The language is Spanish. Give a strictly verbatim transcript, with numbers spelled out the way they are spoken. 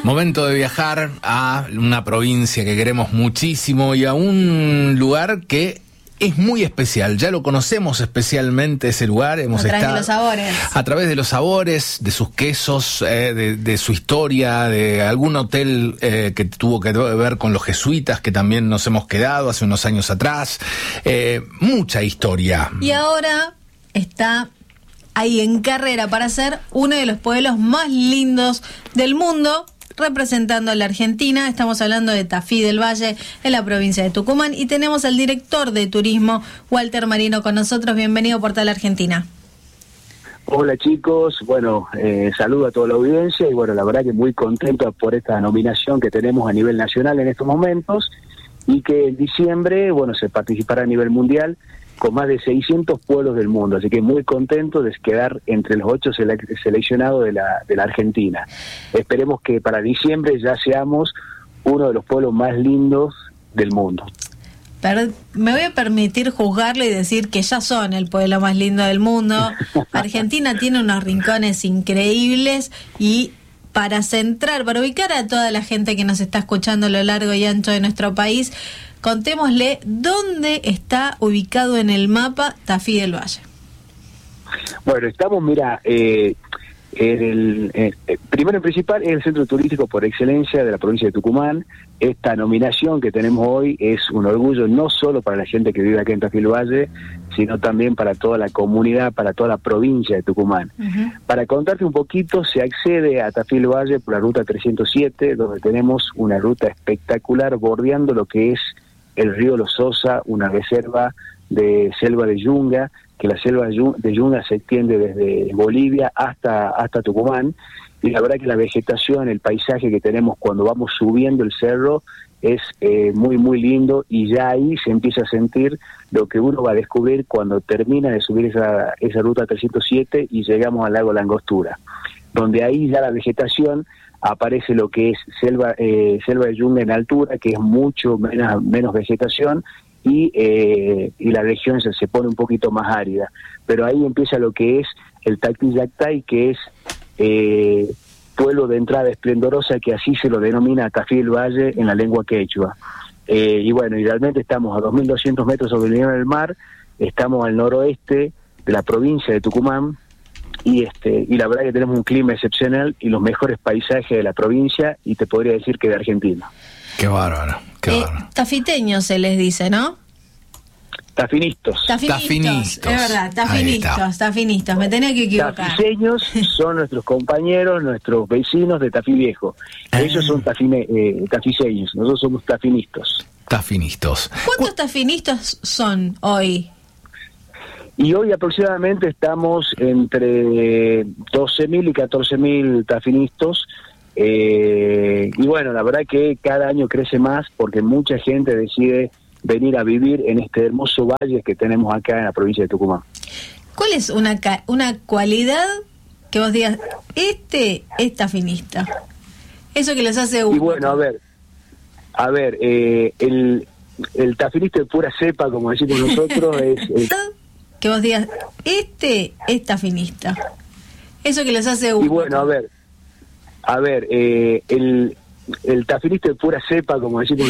Momento de viajar a una provincia que queremos muchísimo y a un lugar que es muy especial. Ya lo conocemos especialmente ese lugar. Hemos a través estado, de los sabores. A través de los sabores, de sus quesos, eh, de, de su historia, de algún hotel eh, que tuvo que ver con los jesuitas, que también nos hemos quedado hace unos años atrás. Eh, mucha historia. Y ahora está ahí en carrera para ser uno de los pueblos más lindos del mundo, representando a la Argentina. Estamos hablando de Tafí del Valle, en la provincia de Tucumán, y tenemos al director de turismo, Walter Marino, con nosotros. Bienvenido a Portal Argentina. Hola chicos, bueno, eh, saludo a toda la audiencia y bueno, la verdad que muy contento por esta nominación que tenemos a nivel nacional en estos momentos y que en diciembre, bueno, se participará a nivel mundial con más de seiscientos pueblos del mundo, así que muy contento de quedar entre los ocho sele- seleccionados de la, de la Argentina. Esperemos que para diciembre ya seamos uno de los pueblos más lindos del mundo. Pero me voy a permitir juzgarlo y decir que ya son el pueblo más lindo del mundo. Argentina tiene unos rincones increíbles y para centrar, para ubicar a toda la gente que nos está escuchando a lo largo y ancho de nuestro país, contémosle dónde está ubicado en el mapa Tafí del Valle. Bueno, estamos, mira, eh, en el, eh, primero en principal es el centro turístico por excelencia de la provincia de Tucumán. Esta nominación que tenemos hoy es un orgullo no solo para la gente que vive aquí en Tafí del Valle, sino también para toda la comunidad, para toda la provincia de Tucumán. Uh-huh. Para contarte un poquito, se accede a Tafí del Valle por la ruta trescientos siete, donde tenemos una ruta espectacular bordeando lo que es el río Los Sosa, una reserva de selva de yunga, que la selva de yunga se extiende desde Bolivia hasta, hasta Tucumán, y la verdad que la vegetación, el paisaje que tenemos cuando vamos subiendo el cerro es eh, muy muy lindo, y ya ahí se empieza a sentir lo que uno va a descubrir cuando termina de subir esa, esa ruta trescientos siete y llegamos al lago Langostura, donde ahí ya la vegetación aparece lo que es selva eh, selva de yunga en altura, que es mucho menos, menos vegetación, y eh, y la región se, se pone un poquito más árida. Pero ahí empieza lo que es el Tactiyactay, que es eh, pueblo de entrada esplendorosa, que así se lo denomina Tafí del Valle en la lengua quechua. Eh, y bueno, y realmente estamos a dos mil doscientos metros sobre el nivel del mar, estamos al noroeste de la provincia de Tucumán, y este y la verdad que tenemos un clima excepcional y los mejores paisajes de la provincia, y te podría decir que de Argentina. Qué bárbaro, qué eh, bárbaro. Tafiteños se les dice, ¿no? Tafinistos. Tafinistos, Tafinistos. Es verdad, tafinistos, tafinistos, me tenía que equivocar. Tafiseños son nuestros compañeros, nuestros vecinos de Tafí Viejo. Ellos son tafine, eh, tafiseños, nosotros somos tafinistos. Tafinistos. ¿Cuántos tafinistos son hoy? Y hoy aproximadamente estamos entre doce mil y catorce mil tafinistos, eh, y bueno, la verdad que cada año crece más porque mucha gente decide venir a vivir en este hermoso valle que tenemos acá en la provincia de Tucumán. ¿Cuál es una una cualidad que vos digas, este es tafinista? Eso que les hace único. Y bueno, a ver, a ver, eh, el, el tafinista de pura cepa, como decimos nosotros, es... es que vos digas, este es tafinista. Eso que les hace único. Y bueno, a ver, a ver, eh, el, el tafinista de pura cepa, como decimos